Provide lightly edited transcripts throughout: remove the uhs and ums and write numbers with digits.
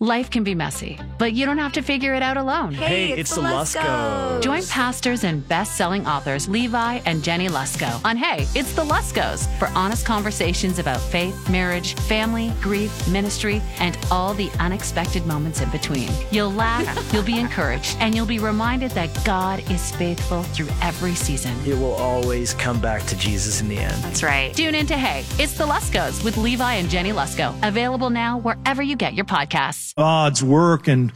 Life can be messy, but you don't have to figure it out alone. Hey, it's the Luskos. Join pastors and best-selling authors Levi and Jenny Lusko on Hey, It's the Luskos for honest conversations about faith, marriage, family, grief, ministry, and all the unexpected moments in between. You'll laugh, you'll be encouraged, and you'll be reminded that God is faithful through every season. It will always come back to Jesus in the end. That's right. Tune in to Hey, It's the Luskos with Levi and Jenny Lusko. Available now wherever you get your podcasts. God's work and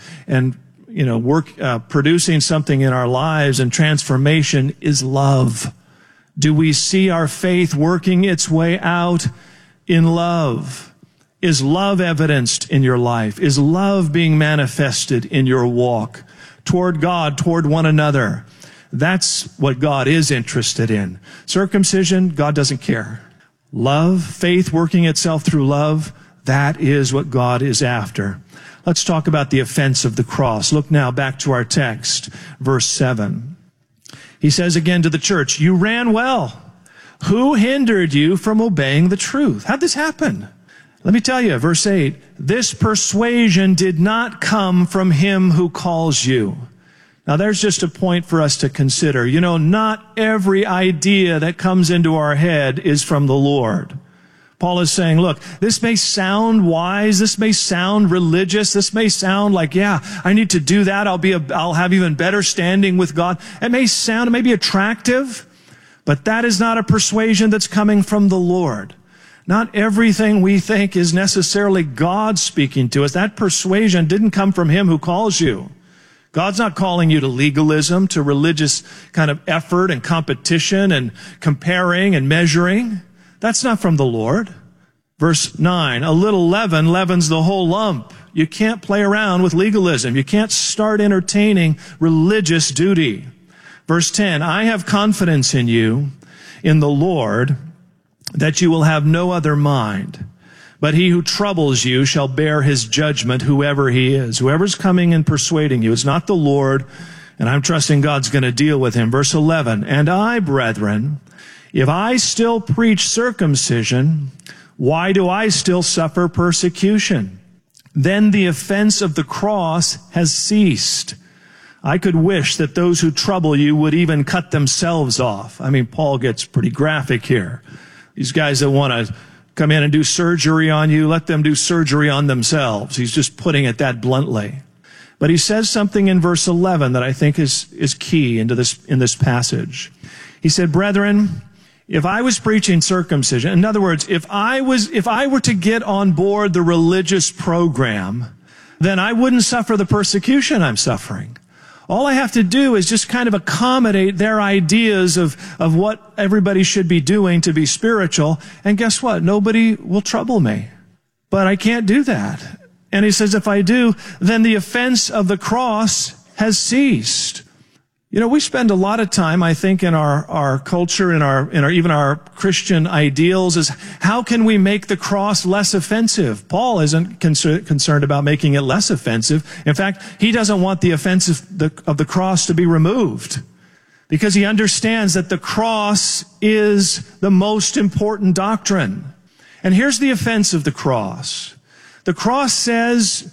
producing something in our lives and transformation is love. Do we see our faith working its way out in love? Is love evidenced in your life? Is love being manifested in your walk toward God, toward one another? That's what God is interested in. Circumcision, God doesn't care. Love, faith working itself through love, that is what God is after. Let's talk about the offense of the cross. Look now back to our text, verse 7. He says again to the church, you ran well. Who hindered you from obeying the truth? How'd this happen? Let me tell you, verse 8, this persuasion did not come from him who calls you. Now there's just a point for us to consider. You know, not every idea that comes into our head is from the Lord. Paul is saying, look, this may sound wise, this may sound religious, this may sound like, yeah, I need to do that, I'll have even better standing with God. It may be attractive, but that is not a persuasion that's coming from the Lord. Not everything we think is necessarily God speaking to us. That persuasion didn't come from him who calls you. God's not calling you to legalism, to religious kind of effort and competition and comparing and measuring. That's not from the Lord. Verse 9, a little leaven leavens the whole lump. You can't play around with legalism. You can't start entertaining religious duty. Verse 10, I have confidence in you, in the Lord, that you will have no other mind. But he who troubles you shall bear his judgment, whoever he is. Whoever's coming and persuading you, it's not the Lord, and I'm trusting God's going to deal with him. Verse 11, and I, brethren, if I still preach circumcision, why do I still suffer persecution? Then the offense of the cross has ceased. I could wish that those who trouble you would even cut themselves off. I mean, Paul gets pretty graphic here. These guys that want to come in and do surgery on you, let them do surgery on themselves. He's just putting it that bluntly. But he says something in verse 11 that I think is key in this passage. He said, brethren, if I was preaching circumcision, in other words, if I were to get on board the religious program, then I wouldn't suffer the persecution I'm suffering. All I have to do is just kind of accommodate their ideas of what everybody should be doing to be spiritual. And guess what? Nobody will trouble me. But I can't do that. And he says, if I do, then the offense of the cross has ceased. You know, we spend a lot of time, I think, in our culture, in our even our Christian ideals, is how can we make the cross less offensive? Paul isn't concerned about making it less offensive. In fact, he doesn't want the offense of the cross to be removed, because he understands that the cross is the most important doctrine. And here's the offense of the cross. The cross says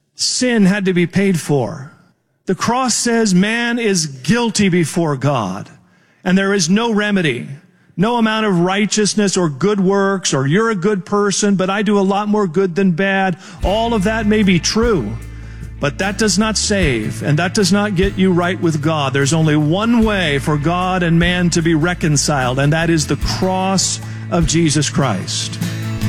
sin had to be paid for. The cross says man is guilty before God, and there is no remedy, no amount of righteousness or good works, or you're a good person, but I do a lot more good than bad. All of that may be true, but that does not save, and that does not get you right with God. There's only one way for God and man to be reconciled, and that is the cross of Jesus Christ.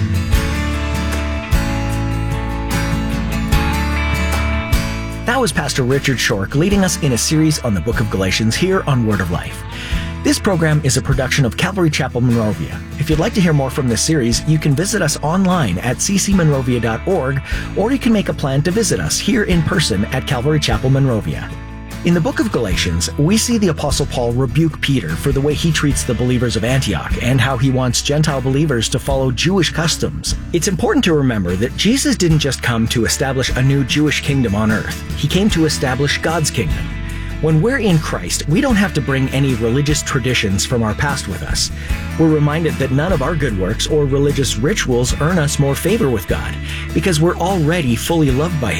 That was Pastor Richard Schork leading us in a series on the book of Galatians here on Word of Life. This program is a production of Calvary Chapel Monrovia. If you'd like to hear more from this series, you can visit us online at ccmonrovia.org, or you can make a plan to visit us here in person at Calvary Chapel Monrovia. In the book of Galatians, we see the Apostle Paul rebuke Peter for the way he treats the believers of Antioch and how he wants Gentile believers to follow Jewish customs. It's important to remember that Jesus didn't just come to establish a new Jewish kingdom on earth. He came to establish God's kingdom. When we're in Christ, we don't have to bring any religious traditions from our past with us. We're reminded that none of our good works or religious rituals earn us more favor with God, because we're already fully loved by Him.